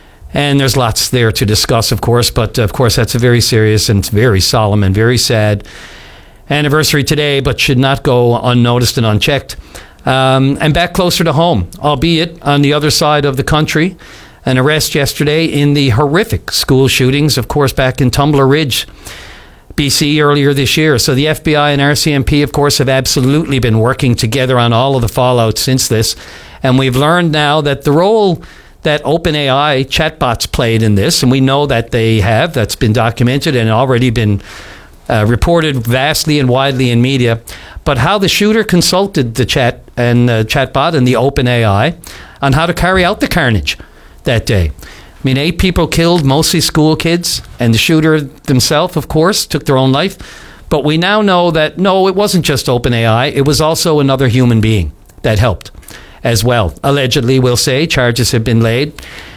[SPEAKER 19] And there's lots there to discuss, of course, but of course that's a very serious and very solemn and very sad anniversary today, but should not go unnoticed and unchecked. Um, and back closer to home, albeit on the other side of the country, an arrest yesterday in the horrific school shootings, of course, back in Tumbler Ridge, B C earlier this year. So the F B I and R C M P, of course, have absolutely been working together on all of the fallout since this. And we've learned now that the role that OpenAI chatbots played in this, and we know that they have, that's been documented and already been uh, reported vastly and widely in media, but how the shooter consulted the chat and uh, chatbot and the OpenAI on how to carry out the carnage that day. I mean, eight people killed, mostly school kids, and the shooter themselves, of course, took their own life. But we now know that, no, it wasn't just OpenAI. It was also another human being that helped as well. Allegedly, we'll say, charges have been laid.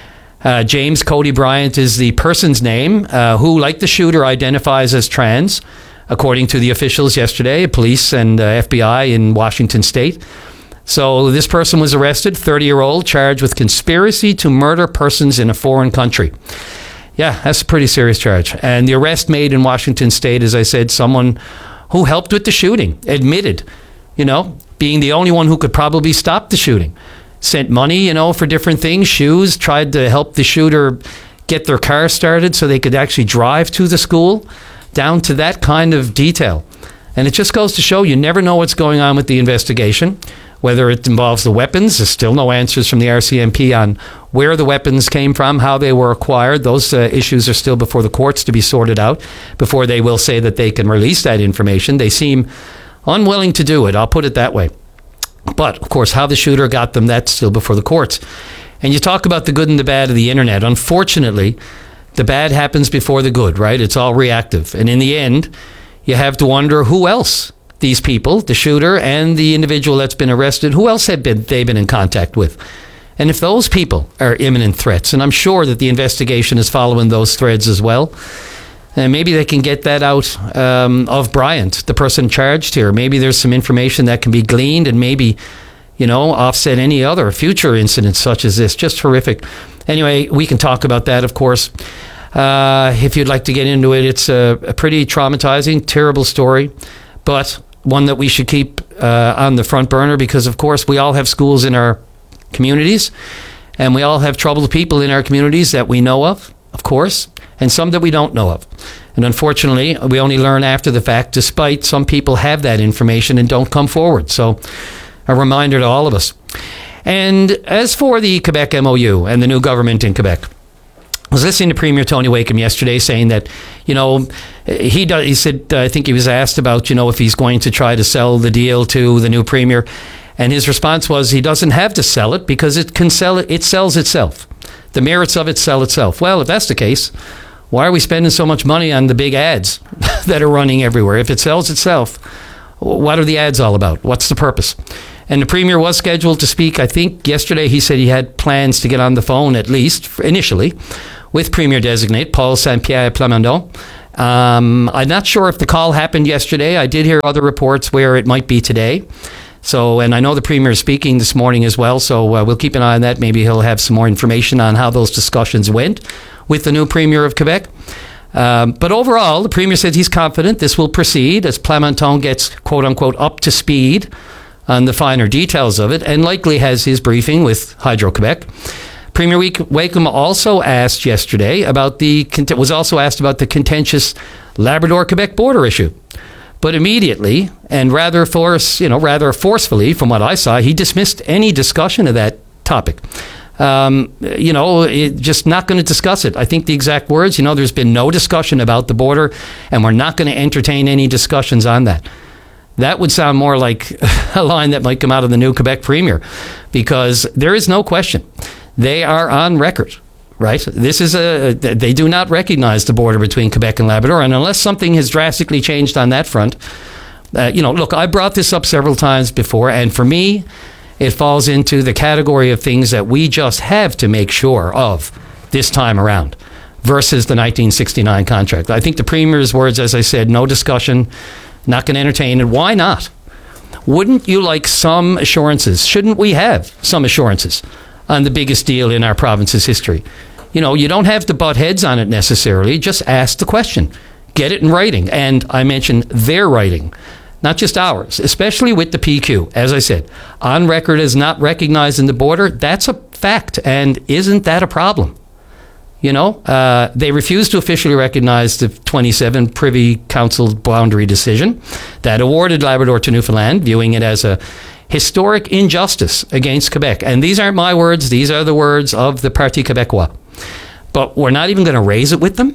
[SPEAKER 19] Uh, James Cody Bryant is the person's name, uh, who, like the shooter, identifies as trans, according to the officials yesterday, police and uh, F B I in Washington State. So this person was arrested, thirty-year-old, charged with conspiracy to murder persons in a foreign country. Yeah, that's a pretty serious charge. And the arrest made in Washington State, as I said, someone who helped with the shooting, admitted, you know, being the only one who could probably stop the shooting. Sent money, you know, for different things, shoes, tried to help the shooter get their car started so they could actually drive to the school, down to that kind of detail. And it just goes to show you never know what's going on with the investigation, whether it involves the weapons. There's still no answers from the R C M P on where the weapons came from, how they were acquired. Those uh, issues are still before the courts to be sorted out before they will say that they can release that information. They seem unwilling to do it, I'll put it that way. But, of course, how the shooter got them, that's still before the courts. And you talk about the good and the bad of the internet. Unfortunately, the bad happens before the good, right? It's all reactive. And in the end, you have to wonder who else these people, the shooter and the individual that's been arrested, who else have been they been in contact with? And if those people are imminent threats, and I'm sure that the investigation is following those threads as well, and maybe they can get that out um, of Bryant, the person charged here. Maybe there's some information that can be gleaned and maybe, you know, offset any other future incidents such as this. Just horrific. Anyway, we can talk about that, of course. Uh, if you'd like to get into it, it's a, a pretty traumatizing, terrible story, but one that we should keep uh, on the front burner because, of course, we all have schools in our communities and we all have troubled people in our communities that we know of, of course, and some that we don't know of. And unfortunately, we only learn after the fact, despite some people have that information and don't come forward. So a reminder to all of us. And as for the Quebec M O U and the new government in Quebec, I was listening to Premier Tony Wakeham yesterday saying that, you know, he does, he said, I think he was asked about, you know, if he's going to try to sell the deal to the new Premier. And his response was he doesn't have to sell it because it can sell it, it sells itself. The merits of it sell itself. Well, if that's the case, why are we spending so much money on the big ads that are running everywhere? If it sells itself, what are the ads all about? What's the purpose? And the Premier was scheduled to speak. I think yesterday he said he had plans to get on the phone, at least initially, with Premier-designate Paul Saint-Pierre Plamondon. Um, I'm not sure if the call happened yesterday. I did hear other reports where it might be today. So, and I know the Premier is speaking this morning as well, so uh, we'll keep an eye on that. Maybe he'll have some more information on how those discussions went with the new Premier of Quebec. Um, but overall, the Premier said he's confident this will proceed as Plamondon gets, quote-unquote, up to speed on the finer details of it, and likely has his briefing with Hydro-Quebec. Premier Wakeham also asked yesterday about the was also asked about the contentious Labrador-Quebec border issue, but immediately and rather force you know rather forcefully, from what I saw, he dismissed any discussion of that topic. Um, you know, it, just not going to discuss it. I think the exact words, you know, there's been no discussion about the border, and we're not going to entertain any discussions on that. That would sound more like a line that might come out of the new Quebec Premier, because there is no question. They are on record, right? This is a, they do not recognize the border between Quebec and Labrador, and unless something has drastically changed on that front, uh, you know, look, I brought this up several times before, and for me, it falls into the category of things that we just have to make sure of this time around versus the nineteen sixty-nine contract. I think the Premier's words, as I said, no discussion, not going to entertain it. Why not? Wouldn't you like some assurances? Shouldn't we have some assurances on the biggest deal in our province's history? You know, you don't have to butt heads on it necessarily. Just ask the question. Get it in writing. And I mentioned their writing, not just ours, especially with the P Q. As I said, on record as not recognized in the border, that's a fact. And isn't that a problem? You know, uh, they refused to officially recognize the twenty-seven Privy Council boundary decision that awarded Labrador to Newfoundland, viewing it as a historic injustice against Quebec. And these aren't my words. These are the words of the Parti Québécois. But we're not even going to raise it with them.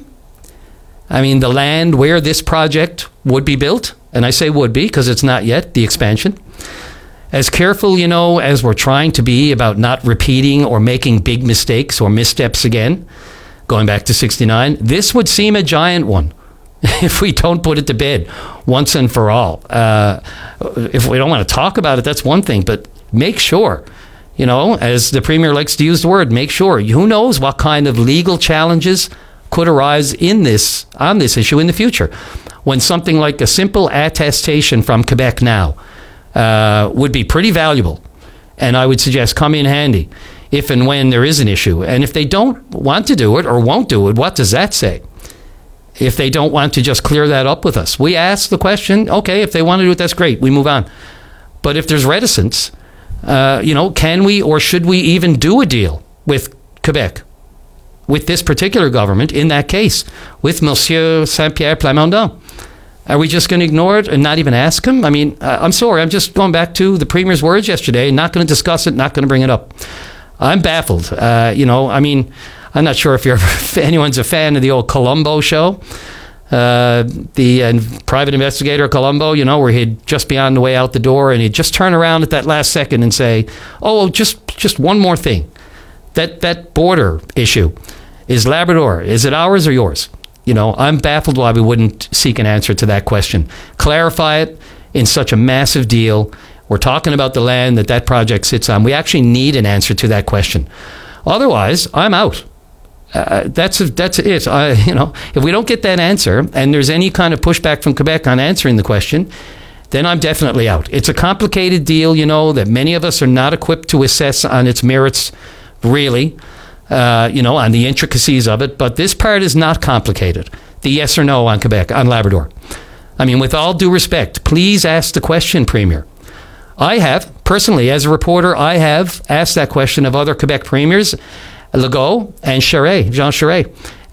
[SPEAKER 19] I mean, the land where this project would be built, and I say would be because it's not yet, the expansion. As careful, you know, as we're trying to be about not repeating or making big mistakes or missteps again, going back to sixty-nine, this would seem a giant one if we don't put it to bed once and for all. Uh, if we don't want to talk about it, that's one thing, but make sure, you know, as the Premier likes to use the word, make sure. Who knows what kind of legal challenges could arise in this, on this issue in the future, when something like a simple attestation from Quebec now uh, would be pretty valuable, and I would suggest come in handy if and when there is an issue. And if they don't want to do it or won't do it, what does that say? If they don't want to just clear that up with us, we ask the question, okay, if they want to do it, that's great, we move on. But if there's reticence, uh, you know, can we or should we even do a deal with Quebec, with this particular government, in that case, with Monsieur Saint-Pierre Plamondon? Are we just going to ignore it and not even ask him? I mean, uh, I'm sorry, I'm just going back to the Premier's words yesterday, not going to discuss it, not going to bring it up. I'm baffled. Uh, you know, I mean, I'm not sure if you're if anyone's a fan of the old Columbo show, uh, the uh, private investigator Columbo, you know, where he'd just be on the way out the door and he'd just turn around at that last second and say, oh, well, just just one more thing. That that border issue, is Labrador, is it ours or yours? You know, I'm baffled why we wouldn't seek an answer to that question. Clarify it in such a massive deal. We're talking about the land that that project sits on. We actually need an answer to that question. Otherwise, I'm out. Uh, that's that's it. I, you know, if we don't get that answer and there's any kind of pushback from Quebec on answering the question, then I'm definitely out. It's a complicated deal, you know, that many of us are not equipped to assess on its merits, really, uh, you know, on the intricacies of it. But this part is not complicated. The yes or no on Quebec, on Labrador. I mean, with all due respect, please ask the question, Premier. I have, personally, as a reporter, I have asked that question of other Quebec premiers, Legault and Charest, Jean Charest.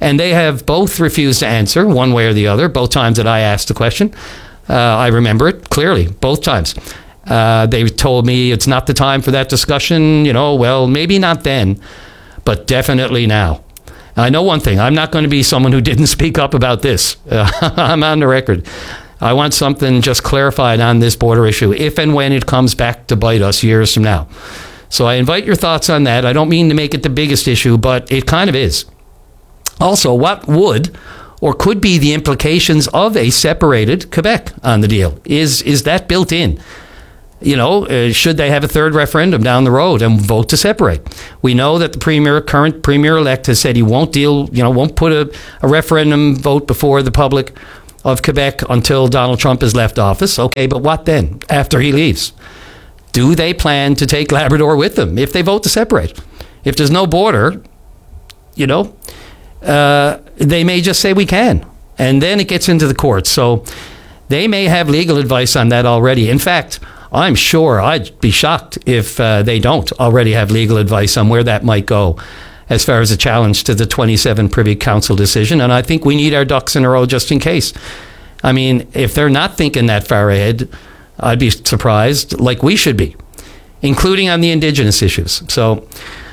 [SPEAKER 19] And they have both refused to answer one way or the other, both times that I asked the question. Uh, I remember it clearly, both times. Uh, they told me it's not the time for that discussion. You know, well, maybe not then, but definitely now. I know one thing. I'm not going to be someone who didn't speak up about this. Uh, I'm on the record. I want something just clarified on this border issue, if and when it comes back to bite us years from now. So I invite your thoughts on that. I don't mean to make it the biggest issue, but it kind of is. Also, what would or could be the implications of a separated Quebec on the deal? Is is that built in? You know, uh, should they have a third referendum down the road and vote to separate? We know that the premier, current premier-elect, has said he won't deal, you know, won't put a, a referendum vote before the public of Quebec until Donald Trump has left office. Okay, but what then after he leaves? Do they plan to take Labrador with them if they vote to separate? If there's no border, you know, uh, they may just say we can. And then it gets into the courts. So they may have legal advice on that already. In fact, I'm sure I'd be shocked if uh, they don't already have legal advice on where that might go as far as a challenge to the twenty-seven Privy Council decision. And I think we need our ducks in a row just in case. I mean, if they're not thinking that far ahead, I'd be surprised, like we should be, including on the Indigenous issues. So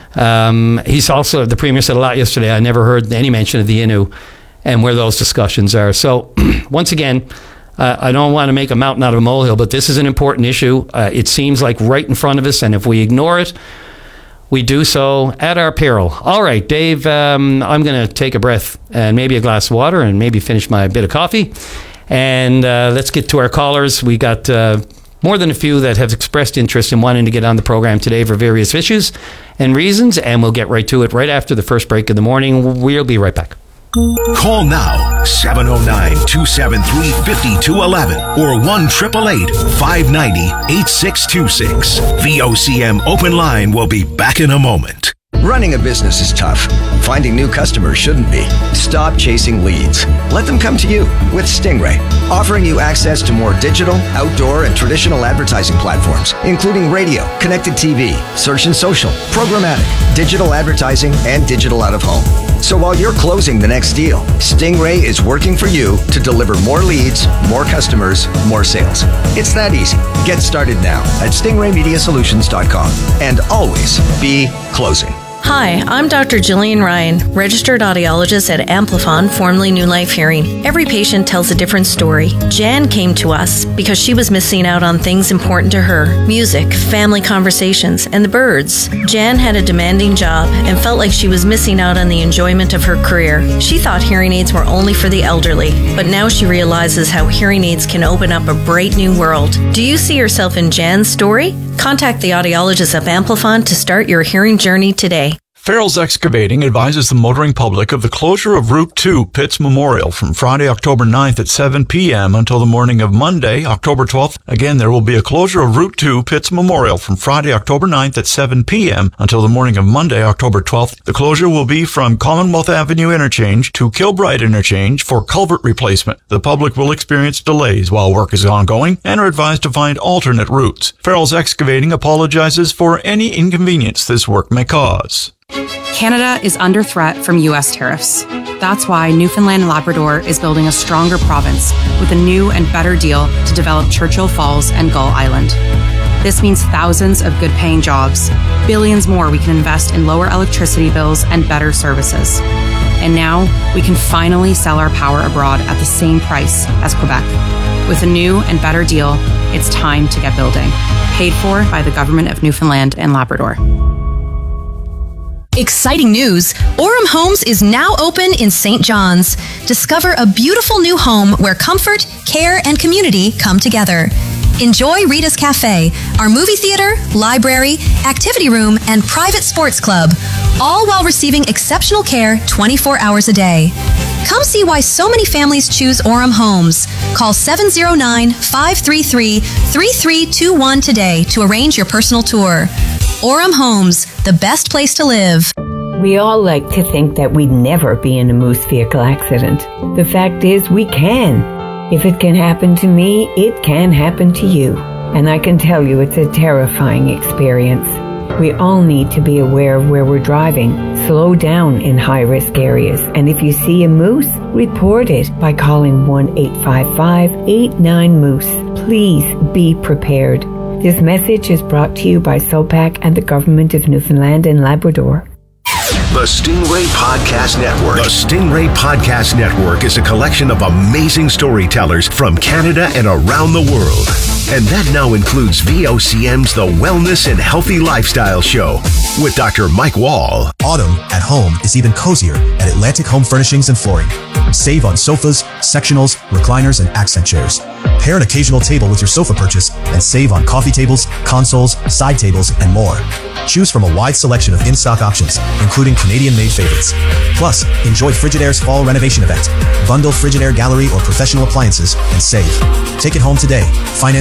[SPEAKER 19] um, he's also, the Premier said a lot yesterday, I never heard any mention of the Innu and where those discussions are. So once again, Uh, I don't want to make a mountain out of a molehill, but this is an important issue. Uh, it seems like right in front of us, and if we ignore it, we do so at our peril. All right, Dave, um, I'm going to take a breath and maybe a glass of water and maybe finish my bit of coffee. And uh, let's get to our callers. We got uh, more than a few that have expressed interest in wanting to get on the program today for various issues and reasons, and we'll get right to it right after the first break of the morning. We'll be right back.
[SPEAKER 7] Call now, seven oh nine, two seven three, five two one one or one eight eight eight, five nine zero, eight six two six. V O C M Open Line will be back in a moment.
[SPEAKER 1] Running a business is tough. Finding new customers shouldn't be. Stop chasing leads. Let them come to you with Stingray, offering you access to more digital, outdoor, and traditional advertising platforms, including radio, connected T V, search and social, programmatic, digital advertising, and digital out of home. So while you're closing the next deal, Stingray is working for you to deliver more leads, more customers, more sales. It's that easy. Get started now at stingray media solutions dot com and always be closing.
[SPEAKER 20] Hi, I'm Doctor Jillian Ryan, registered audiologist at Amplifon, formerly New Life Hearing. Every patient tells a different story. Jan came to us because she was missing out on things important to her: music, family conversations, and the birds. Jan had a demanding job and felt like she was missing out on the enjoyment of her career. She thought hearing aids were only for the elderly, but now she realizes how hearing aids can open up a bright new world. Do you see yourself in Jan's story? Contact the audiologist of Amplifon to start your hearing journey today.
[SPEAKER 21] Farrell's Excavating advises the motoring public of the closure of Route two Pitts Memorial from Friday, October ninth at seven p.m. until the morning of Monday, October twelfth. Again, there will be a closure of Route two Pitts Memorial from Friday, October ninth at seven p.m. until the morning of Monday, October twelfth. The closure will be from Commonwealth Avenue Interchange to Kilbride Interchange for culvert replacement. The public will experience delays while work is ongoing and are advised to find alternate routes. Farrell's Excavating apologizes for any inconvenience this work may cause.
[SPEAKER 22] Canada is under threat from U S tariffs. That's why Newfoundland and Labrador is building a stronger province with a new and better deal to develop Churchill Falls and Gull Island. This means thousands of good-paying jobs, billions more we can invest in lower electricity bills and better services. And now we can finally sell our power abroad at the same price as Quebec. With a new and better deal, it's time to get building. Paid for by the Government of Newfoundland and Labrador.
[SPEAKER 12] Exciting news! Orem Homes is now open in Saint John's. Discover a beautiful new home where comfort, care, and community come together. Enjoy Rita's Cafe, our movie theater, library, activity room, and private sports club, all while receiving exceptional care twenty-four hours a day. Come see why so many families choose Orem Homes. Call seven oh nine, five three three, three three two one today to arrange your personal tour. Orem Homes, the best place to live.
[SPEAKER 23] We all like to think that we'd never be in a moose vehicle accident. The fact is, we can. If it can happen to me, it can happen to you. And I can tell you it's a terrifying experience. We all need to be aware of where we're driving. Slow down in high-risk areas. And if you see a moose, report it by calling one eight five five, eight nine, moose. Please be prepared. This message is brought to you by SOPAC and the Government of Newfoundland and Labrador.
[SPEAKER 7] The Stingray Podcast Network. The Stingray Podcast Network is a collection of amazing storytellers from Canada and around the world. And that now includes V O C M's The Wellness and Healthy Lifestyle Show with Doctor Mike Wall.
[SPEAKER 2] Autumn at home is even cozier at Atlantic Home Furnishings and Flooring. Save on sofas, sectionals, recliners, and accent chairs. Pair an occasional table with your sofa purchase and save on coffee tables, consoles, side tables, and more. Choose from a wide selection of in-stock options, including Canadian-made favorites. Plus, enjoy Frigidaire's fall renovation event. Bundle Frigidaire gallery or professional appliances and save. Take it home today. Finance